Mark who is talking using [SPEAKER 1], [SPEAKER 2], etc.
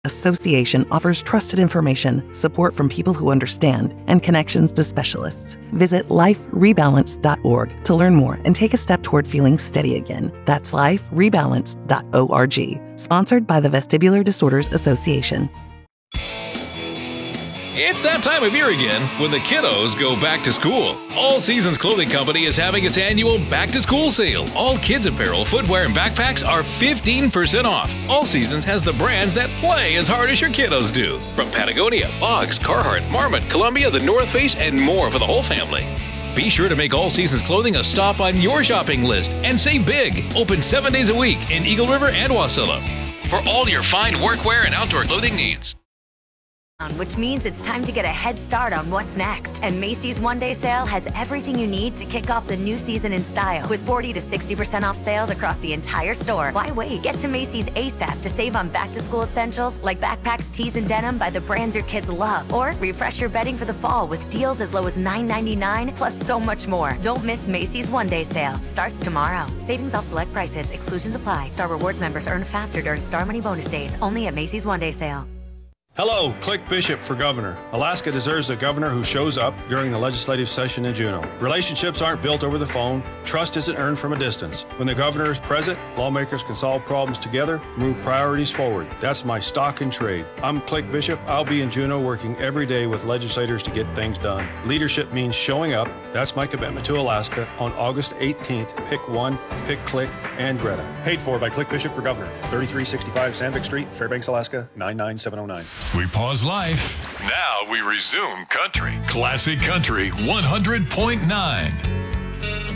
[SPEAKER 1] Association offers trusted information, support from people who understand, and connections to specialists. Visit liferebalance.org to learn more and take a step toward feeling steady again. That's liferebalance.org. Sponsored by the Vestibular Disorders Association.
[SPEAKER 2] It's that time of year again when the kiddos go back to school. All Seasons Clothing Company is having its annual back to school sale. All kids apparel, footwear, and backpacks are 15% off. All Seasons has the brands that play as hard as your kiddos do. From Patagonia, Boggs, Carhartt, Marmot, Columbia, The North Face, and more for the whole family. Be sure to make All Seasons Clothing a stop on your shopping list and save big. Open 7 days a week in Eagle River and Wasilla for all your fine workwear and outdoor clothing needs.
[SPEAKER 3] Which means it's time to get a head start on what's next. And Macy's one-day sale has everything you need to kick off the new season in style. With 40 to 60% off sales across the entire store. Why wait? Get to Macy's ASAP to save on back-to-school essentials like backpacks, tees, and denim by the brands your kids love. Or refresh your bedding for the fall with deals as low as $9.99, plus so much more. Don't miss Macy's one-day sale. Starts tomorrow. Savings off select prices. Exclusions apply. Star Rewards members earn faster during Star Money bonus days. Only at Macy's one-day sale.
[SPEAKER 4] Hello, Click Bishop for governor. Alaska deserves a governor who shows up during the legislative session in Juneau. Relationships aren't built over the phone. Trust isn't earned from a distance. When the governor is present, lawmakers can solve problems together, move priorities forward. That's my stock in trade. I'm Click Bishop. I'll be in Juneau working every day with legislators to get things done. Leadership means showing up. That's my commitment to Alaska. On August 18th, pick one, pick Click and Greta. Paid for by Click Bishop for governor. 3365 Sandvik Street, Fairbanks, Alaska, 99709.
[SPEAKER 5] We pause life. Now we resume country. Classic Country 100.9.